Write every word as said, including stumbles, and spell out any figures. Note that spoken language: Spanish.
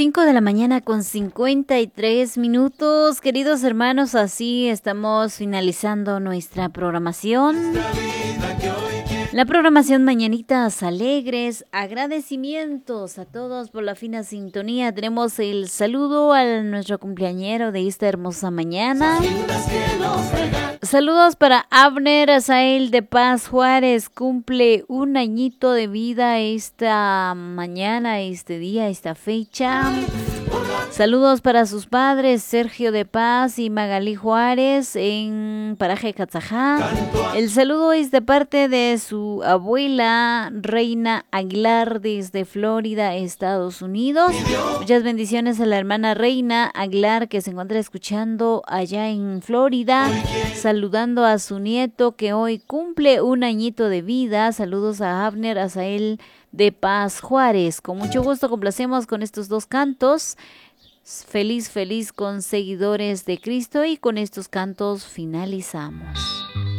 Cinco de la mañana con cincuenta y tres minutos. Queridos hermanos, así estamos finalizando nuestra programación. La programación Mañanitas Alegres. Agradecimientos a todos por la fina sintonía. Tenemos el saludo a nuestro cumpleañero de esta hermosa mañana. Saludos para Abner Azael de Paz Juárez. Cumple un añito de vida esta mañana, este día, esta fecha. Saludos para sus padres Sergio de Paz y Magalí Juárez en Paraje Catzajá. El saludo es de parte de su abuela Reina Aguilar desde Florida, Estados Unidos. Muchas bendiciones a la hermana Reina Aguilar que se encuentra escuchando allá en Florida. Saludando a su nieto que hoy cumple un añito de vida. Saludos a Abner Azael de Paz Juárez. Con mucho gusto complacemos con estos dos cantos. Feliz, feliz con seguidores de Cristo, y con estos cantos finalizamos.